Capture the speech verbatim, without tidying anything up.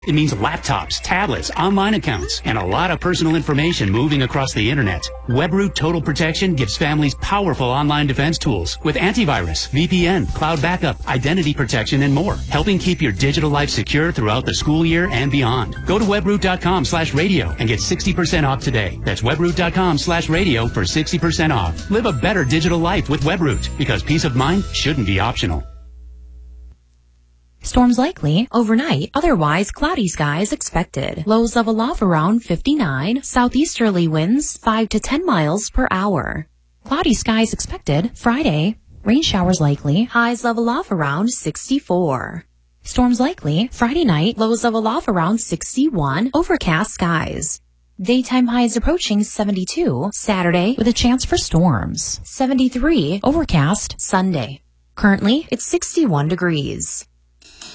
It means laptops, tablets, online accounts, and a lot of personal information moving across the internet. WebRoot Total Protection gives families powerful online defense tools with antivirus, V P N, cloud backup, identity protection, and more, helping keep your digital life secure throughout the school year and beyond. Go to webroot.com slash radio and get sixty percent off today. That's webroot.com slash radio for sixty percent off. Live a better digital life with WebRoot, because peace of mind shouldn't be optional. Storms likely overnight, otherwise cloudy skies expected. Lows of aloft around fifty-nine, southeasterly winds five to ten miles per hour. Cloudy skies expected Friday, rain showers likely, highs of aloft around sixty-four. Storms likely Friday night, lows of aloft around sixty-one, overcast skies. Daytime highs approaching seventy-two, Saturday with a chance for storms. seventy-three, overcast Sunday. Currently, it's sixty-one degrees.